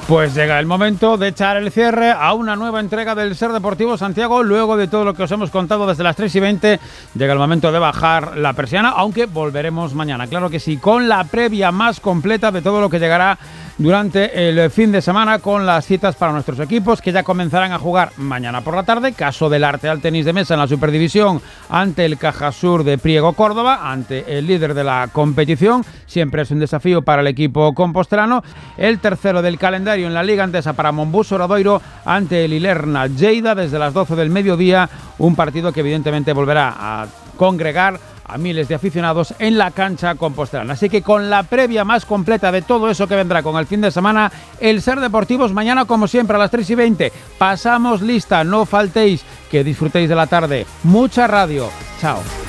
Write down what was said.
Pues llega el momento de echar el cierre a una nueva entrega del Ser Deportivo Santiago. Luego de todo lo que os hemos contado desde las 3:20, llega el momento de bajar la persiana, aunque volveremos mañana, claro que sí, con la previa más completa de todo lo que llegará durante el fin de semana, con las citas para nuestros equipos que ya comenzarán a jugar mañana por la tarde. Caso del Arteal Tenis de Mesa en la Superdivisión ante el Cajasur de Priego Córdoba, ante el líder de la competición. Siempre es un desafío para el equipo compostelano. El tercero del calendario en la Liga Endesa para Monbús Obradoiro ante el Ilerna Lleida desde las 12 del mediodía. Un partido que evidentemente volverá a congregar a miles de aficionados en la cancha compostelana. Así que con la previa más completa de todo eso que vendrá con el fin de semana, el Ser Deportivos mañana como siempre a las 3:20. Pasamos lista, no faltéis, que disfrutéis de la tarde. Mucha radio. Chao.